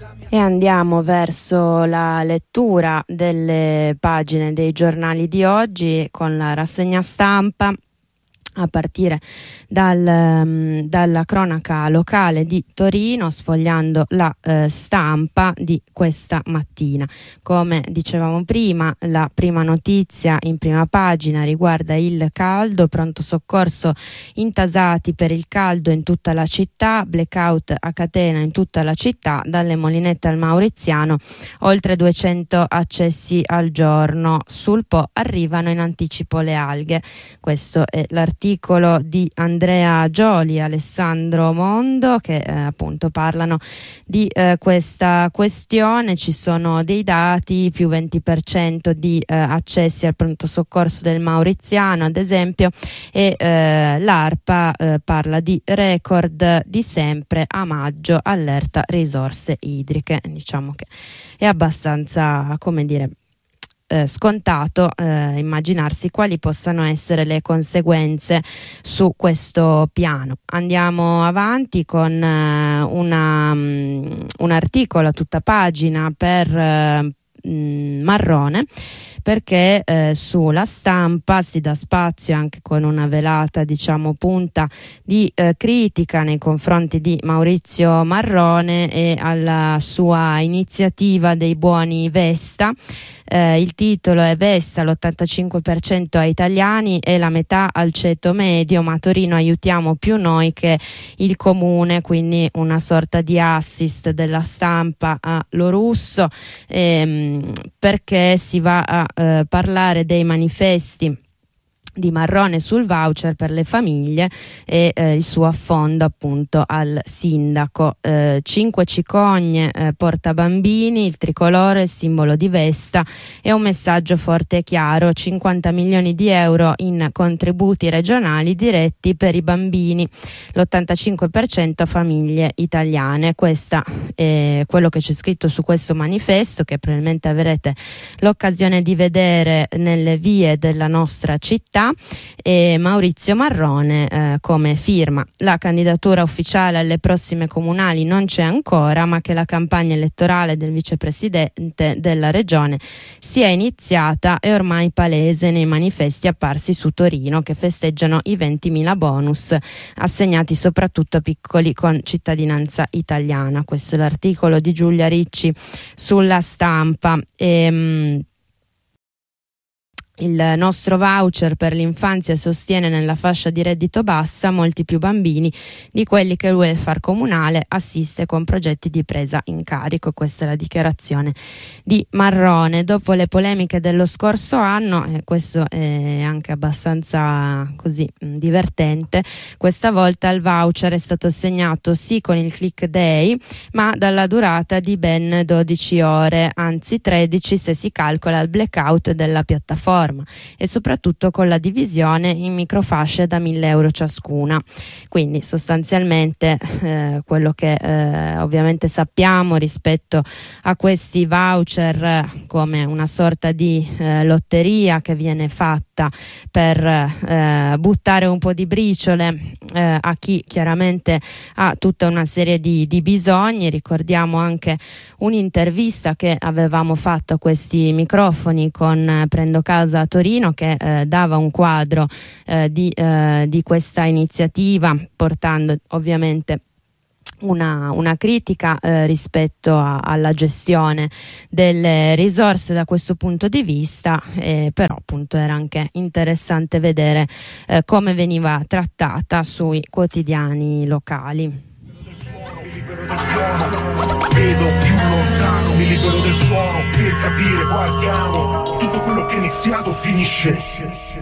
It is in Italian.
E andiamo verso la lettura delle pagine dei giornali di oggi con la rassegna stampa, a partire dalla cronaca locale di Torino, sfogliando la stampa di questa mattina. Come dicevamo prima, la prima notizia in prima pagina riguarda il caldo, pronto soccorso intasati per il caldo in tutta la città, blackout a catena in tutta la città, dalle Molinette al Mauriziano, oltre 200 accessi al giorno. Sul Po arrivano in anticipo le alghe. Questo è l'articolo di Andrea Gioli, Alessandro Mondo, che appunto parlano di questa questione. Ci sono dei dati: più 20% di accessi al pronto soccorso del Mauriziano, ad esempio, e l'ARPA parla di record di sempre a maggio, allerta risorse idriche. Diciamo che è abbastanza, come dire, scontato immaginarsi quali possano essere le conseguenze su questo piano. Andiamo avanti con un articolo a tutta pagina per Marrone, perché sulla stampa si dà spazio, anche con una velata punta di critica nei confronti di Maurizio Marrone e alla sua iniziativa dei buoni Vesta. Il titolo è: Vesta, l'85% a italiani e la metà al ceto medio, ma a Torino aiutiamo più noi che il comune. Quindi una sorta di assist della stampa a Lorusso, perché si va a parlare dei manifesti di Marrone sul voucher per le famiglie e il suo affondo appunto al sindaco. 5 cicogne porta bambini, il tricolore, il simbolo di Vesta, e un messaggio forte e chiaro: 50 milioni di euro in contributi regionali diretti per i bambini, l'85% famiglie italiane. Questa è quello che c'è scritto su questo manifesto, che probabilmente avrete l'occasione di vedere nelle vie della nostra città, e Maurizio Marrone come firma. La candidatura ufficiale alle prossime comunali non c'è ancora, ma che la campagna elettorale del vicepresidente della regione sia iniziata è ormai palese nei manifesti apparsi su Torino, che festeggiano i 20.000 bonus assegnati soprattutto a piccoli con cittadinanza italiana. Questo è l'articolo di Giulia Ricci sulla stampa. Il nostro voucher per l'infanzia sostiene nella fascia di reddito bassa molti più bambini di quelli che il welfare comunale assiste con progetti di presa in carico. Questa è la dichiarazione di Marrone. Dopo le polemiche dello scorso anno, questo è anche abbastanza così divertente, questa volta il voucher è stato assegnato sì con il click day, ma dalla durata di ben 12 ore, anzi 13 se si calcola il blackout della piattaforma, e soprattutto con la divisione in microfasce da 1.000 euro ciascuna. Quindi sostanzialmente quello che ovviamente sappiamo rispetto a questi voucher come una sorta di lotteria che viene fatta per buttare un po' di briciole a chi chiaramente ha tutta una serie di bisogni. Ricordiamo anche un'intervista che avevamo fatto a questi microfoni con Prendo Casa a Torino, che dava un quadro di questa iniziativa, portando ovviamente una critica rispetto alla gestione delle risorse da questo punto di vista, però appunto era anche interessante vedere come veniva trattata sui quotidiani locali. Vedo più lontano, mi libero del suono per capire, guardiamo, tutto quello che è iniziato finisce.